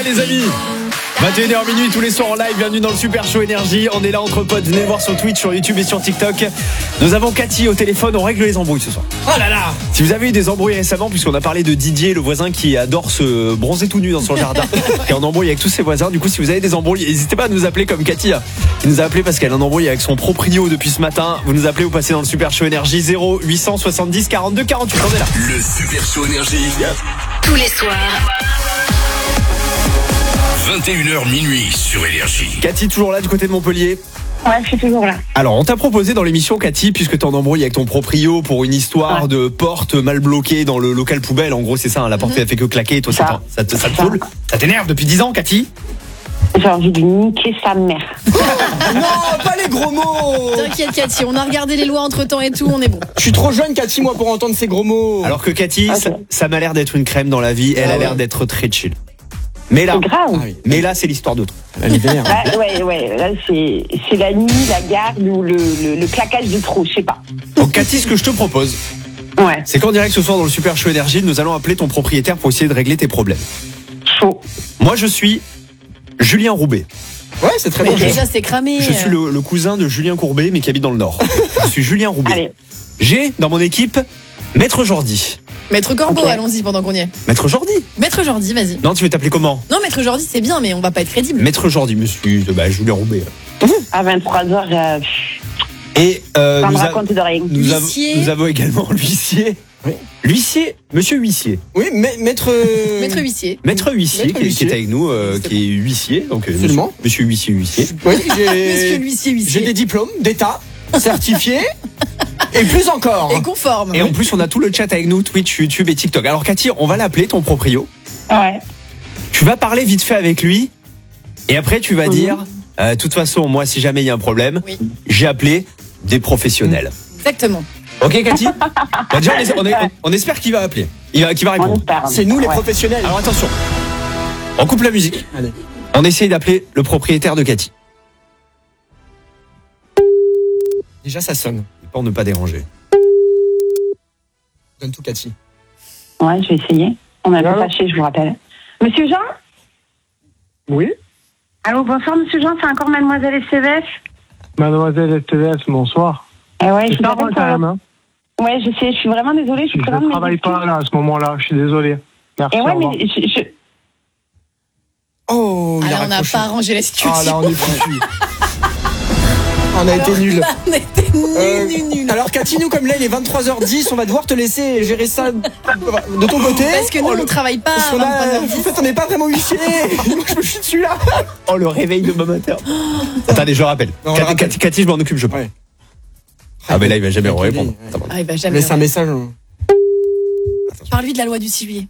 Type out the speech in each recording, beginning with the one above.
les amis, 21h minuit tous les soirs en live, bienvenue dans le Super Show Énergie. On est là entre potes, venez voir sur Twitch, sur YouTube et sur TikTok. Nous avons Cathy au téléphone, on règle les embrouilles ce soir. Oh là là. Si vous avez eu des embrouilles récemment, puisqu'on a parlé de Didier, le voisin qui adore se bronzer tout nu dans son jardin, qui est en embrouille avec tous ses voisins. Du coup, si vous avez des embrouilles, n'hésitez pas à nous appeler comme Cathy, qui nous a appelé parce qu'elle a un embrouille avec son proprio depuis ce matin. Vous nous appelez ou passez dans le Super Show Énergie 0870 42 48. On est là. Le Super Show Énergie. Tous les soirs. 21h minuit sur Énergie. Cathy, toujours là du côté de Montpellier. Ouais, je suis toujours là. Alors, on t'a proposé dans l'émission, Cathy, puisque t'es en embrouille avec ton proprio pour une histoire de porte mal bloquée dans le local poubelle. En gros, c'est ça, hein, la porte elle fait que claquer. Et toi, ça te saoule. Ça t'énerve depuis 10 ans, Cathy? J'ai envie de niquer sa mère. Non, pas les gros mots. T'inquiète Cathy, on a regardé les lois entre temps et tout, on est bon. Je suis trop jeune, Cathy, moi, pour entendre ces gros mots. Alors que Cathy, ça m'a l'air d'être une crème dans la vie. Elle a l'air d'être très chill. Mais là, C'est grave. mais là, c'est l'histoire d'autre. Elle est vénère. Ouais, là, c'est la nuit, la garde ou le claquage de trop, je sais pas. Donc, Cathy, ce que je te propose, Ouais, c'est qu'en direct ce soir dans le Super Show Énergie, nous allons appeler ton propriétaire pour essayer de régler tes problèmes. chaud. Moi, je suis Julien Roubaix. Ouais, c'est très Mais bien. déjà c'est cramé. Je suis le cousin de Julien Courbet, mais qui habite dans le Nord. Je suis Julien Roubaix. Allez, J'ai dans mon équipe Maître Jordi. Maître Corbeau, Ok. allons-y pendant qu'on y est. Maître Jordi? Maître Jordi, vas-y. Non, tu veux t'appeler comment? Non, Maître Jordi c'est bien, mais on va pas être crédible. Maître Jordi, monsieur Julien Roubaix. à 23h, Et ça me raconte de rien. nous avons également l'huissier. Oui. L'huissier, monsieur huissier. Oui, maître. Maître huissier. Maître huissier, Maître qui huissier. est avec nous, qui est huissier. Donc, Absolument. monsieur huissier. Oui, Monsieur l'huissier, J'ai huissier. des diplômes d'État certifiés et plus encore. Et conforme. Et en plus, on a tout le chat avec nous, Twitch, YouTube et TikTok. Alors, Cathy, on va l'appeler, ton proprio. Ouais, Tu vas parler vite fait avec lui. Et après, tu vas dire, de toute façon, moi, si jamais il y a un problème, Oui. j'ai appelé des professionnels. Exactement. Ok, Cathy? Bah, déjà, on espère qu'il va appeler. Qu'il va on répondre. espère. C'est nous les Ouais. professionnels. Alors, attention. On coupe la musique. Allez. On essaye d'appeler le propriétaire de Cathy. Déjà, ça sonne. Pour ne pas déranger. Donne tout, Cathy. Ouais, je vais essayer. On a pas fâché, je vous rappelle. Monsieur Jean? Oui, Allô, bonsoir, monsieur Jean, c'est encore mademoiselle SCVF? mademoiselle STVS, bonsoir. Ouais, je C'est vous tard appelle quand même, hein. Ouais, je sais, je suis vraiment désolée, je suis Je vraiment ne travaille pas là à ce moment-là, je suis désolé. Merci. Et ouais, au revoir. mais Oh, il Ah a là, on n'a raccroché. pas arrangé la situation. Ah là, on est foutu. On a été nuls. On était nul. Alors, Cathy, nous, comme là, il est 23h10, on va devoir te laisser gérer ça de ton côté. Parce que nous, on travaille pas. Parce qu'on a, en fait, on n'est pas vraiment huissier. Moi, je me suis dessus là. Oh, le réveil de demain matin. Attendez, je rappelle. Non, on le rappelle. Cathy, je m'en occupe, je pense. Ouais. Ah, mais là, il va jamais Ouais. répondre. Ah, il va jamais. Laisse un message. hein. Parle-lui de la loi du 6 juillet.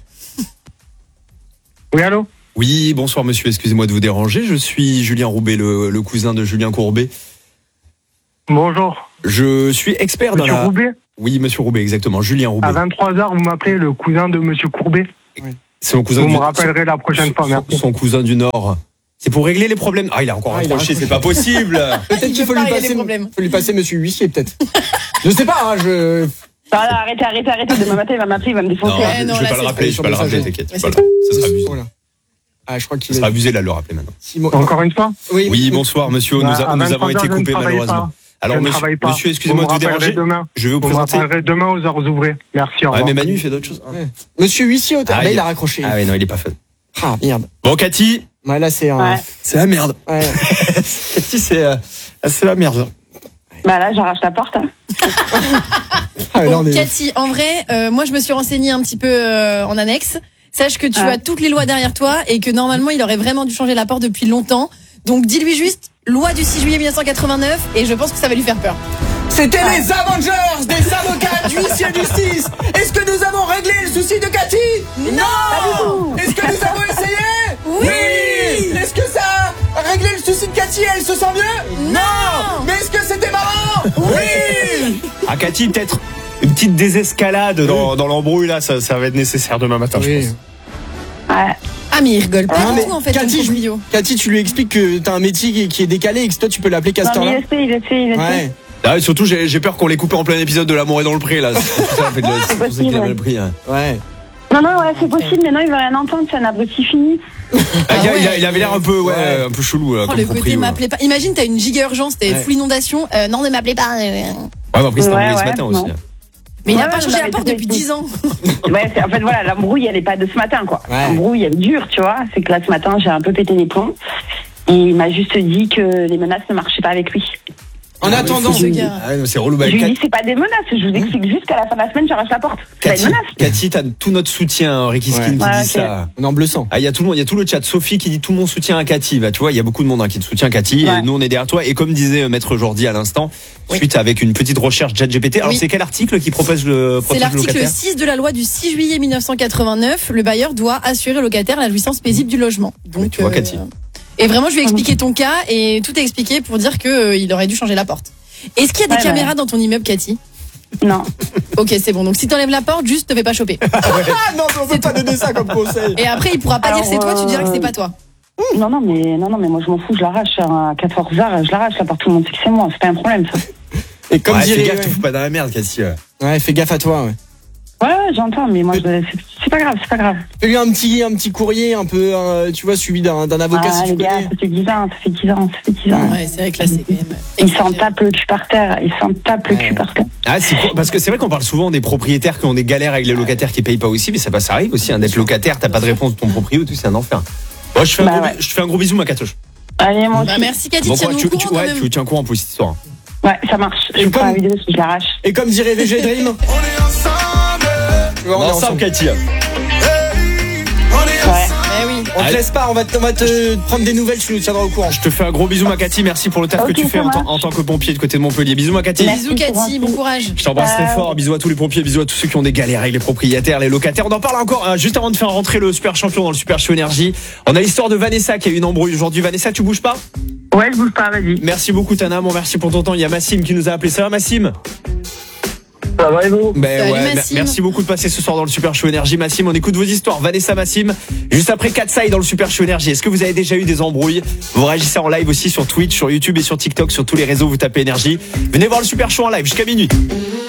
Oui, allô? Oui, bonsoir, monsieur. Excusez-moi de vous déranger. Je suis Julien Roubaix, le cousin de Julien Courbet. Bonjour. Je suis expert dans Monsieur la... Roubaix, Oui, monsieur Roubaix, exactement. Julien Roubaix. à 23h, vous m'appelez le cousin de monsieur Courbet. C'est mon cousin Vous du... me rappellerez la prochaine fois, merci. Son cousin du Nord. C'est pour régler les problèmes. Ah, il a encore Ah, il a raccroché, c'est raccroché. pas possible. Peut-être Il qu'il veut faut pas lui régler passer, les problèmes. faut lui passer monsieur huissier, peut-être. Je sais pas, hein, je. Voilà, arrêtez. Demain matin, il va m'appeler, il va me défoncer. Non, Ouais, non, je vais là, pas le c'est rappeler, fait. je vais pas le rappeler, Sur t'inquiète. Ouais, Voilà. c'est Ça sera abusé. Voilà. Ah, je crois Ça qu'il sera abusé là de le rappeler maintenant. Encore une fois? Oui, bonsoir, monsieur. Nous, À nous avons 23h, été je ne coupés travaille malheureusement. pas. Alors, Je ne monsieur, travaille pas. monsieur, excusez-moi de vous Vous me rappellerez déranger. demain. Je vais vous Vous me présenter. rappellerez demain aux heures ouvrées. Merci, au Ouais, revoir. mais Manu, il fait d'autres choses. Monsieur huissier, Ah, là, il- il a raccroché. Ah, ouais, non, il est pas fun. Ah, merde. Bon, Cathy, Ouais, là, c'est un. Ouais. c'est la merde. Ouais. Cathy, c'est la merde. Bah là, j'arrache la porte. Hein. Ah, là, on est. Cathy, en vrai, moi je me suis renseignée un petit peu en annexe. Sache que tu Ouais. as toutes les lois derrière toi et que normalement il aurait vraiment dû changer la porte depuis longtemps. Donc dis-lui juste loi du 6 juillet 1989 et je pense que ça va lui faire peur. C'était les Avengers des avocats d'huissier de justice. Est-ce que nous avons réglé le souci de Cathy? Non. Est-ce que nous avons essayé? Oui. Est-ce que ça a réglé le souci de Cathy? Elle se sent mieux? Non. Mais est-ce que c'était marrant? Oui. Ah, Cathy, peut-être une petite désescalade dans l'embrouille, là, ça va être nécessaire demain matin, je pense. Ouais. Ah mais il rigole pas Non, du mais tout en fait. Cathy, ton proprio. Cathy, tu lui expliques que t'as un métier qui est décalé et que toi tu peux l'appeler Non, Castor mais là. il le sait. Ouais. Ah, et surtout, j'ai peur qu'on l'ait coupé en plein épisode de L'amour est dans le pré, là. C'est pour ça, en fait, c'est pour ça qu'il avait le prix. Hein. Ouais. Non, ouais, c'est possible, mais non, il veut rien entendre, c'est un abruti fini. Il avait l'air un peu, un peu chelou. Oh, comme le compris, côté m'appelez pas. Imagine, t'as une giga urgence, t'es full inondation. Non, ne m'appelez pas. Ouais, mais après, c'était embrouillé ce matin non. aussi. Mais il n'a Ouais, pas ouais, changé non, la mais porte c'est depuis tout. 10 ans. Ouais, en fait, voilà, l'embrouille, elle est pas de ce matin, quoi. Ouais. L'embrouille, elle dure, tu vois. C'est que là, ce matin, j'ai un peu pété les plombs. Et il m'a juste dit que les menaces ne marchaient pas avec lui. En attendant, ce gars. Ah, c'est relou. Je lui dis, c'est pas des menaces. Je vous explique juste qu'à la fin de la semaine, j'arrache la porte. C'est pas une menace. Cathy, t'as tout notre soutien. Ricky Skin qui dit ok. ça. on est en bleu sang. Ah, il y a tout le monde, il y a tout le chat. Sophie qui dit tout mon soutien à Cathy. Bah, tu vois, il y a beaucoup de monde qui te soutient, Cathy. Ouais. Et nous, on est derrière toi. Et comme disait Maître Jordi à l'instant, suite avec une petite recherche ChatGPT. Alors, Oui. c'est quel article qui propose le C'est protège le l'article locataire 6 de la loi du 6 juillet 1989. Le bailleur doit assurer au locataire la jouissance paisible du logement. Donc, tu vois, Cathy. Et vraiment, je lui ai expliqué ton cas et tout est expliqué pour dire que il aurait dû changer la porte. Est-ce qu'il y a des Ouais, caméras dans ton immeuble, Cathy? Non. Ok, c'est bon. Donc si t'enlèves la porte, juste te fais pas choper. Ah non, on peut pas donner ça comme conseil. Et après, il pourra pas Alors, dire c'est toi, tu diras que c'est pas toi. Non, mais moi, je m'en fous, je l'arrache. À 14h, je l'arrache la porte. Tout le monde sait que c'est moi. C'est pas un problème, ça. Et comme Ouais, fais dirait, gaffe, te fous pas dans la merde, Cathy. ouais, fais gaffe à toi. Ouais. Ouais, j'entends, mais moi, c'est pas grave, c'est pas grave. Fais-lui un petit courrier un peu, tu vois, suivi d'un avocat si Les tu gars, connais. ça fait 10 ans, ça fait 10 ans, ça fait 10 ans. Ouais, c'est vrai que là, c'est quand même. Ils s'en tapent le cul par terre, ils s'en tapent le cul par terre. Ah, parce que c'est vrai qu'on parle souvent des propriétaires qui ont des galères avec les locataires qui payent pas aussi, mais ça arrive aussi, d'être locataire, t'as pas de réponse de ton proprio, tout c'est un enfer. Moi, je fais un gros bisou, ma Catoche. Allez, moi Bah, aussi. merci, Cathy, Bon, tiens-nous au courant quand même. tu tiens courant pour cette histoire. Ouais, ça marche. Je Et vais faire comme- la vidéo si je l'arrache. Et comme dirait VG Dream, on est ensemble. On est ensemble, Cathy. Ouais. Eh oui. On te laisse pas, on va te prendre des nouvelles, tu nous tiendras au courant. Je te fais un gros bisou, ma Cathy. Merci pour le taf que Ok, tu fais ça marche. en tant que pompier de côté de Montpellier. Bisous, ma Cathy. Merci. Bisous, Cathy, bon courage. Je t'embrasse très fort. Bisous à tous les pompiers, bisous à tous ceux qui ont des galères avec les propriétaires, les locataires. On en parle encore juste avant de faire rentrer le super champion dans le Super Show Énergie. On a l'histoire de Vanessa qui a eu une embrouille aujourd'hui. Vanessa, tu bouges pas? Ouais, je bouge pas, vas-y. Merci beaucoup, Tana. Bon, merci pour ton temps. Il y a Massim qui nous a appelé. Ça va, Massim? Ça va et vous? Salut, Ouais, Massim. merci beaucoup de passer ce soir dans le Super Show Énergie. Massim, on écoute vos histoires. Vanessa, Massim, juste après Katsai dans le Super Show Énergie. Est-ce que vous avez déjà eu des embrouilles? Vous réagissez en live aussi sur Twitch, sur YouTube et sur TikTok, sur tous les réseaux. Vous tapez Énergie. Venez voir le Super Show en live jusqu'à minuit.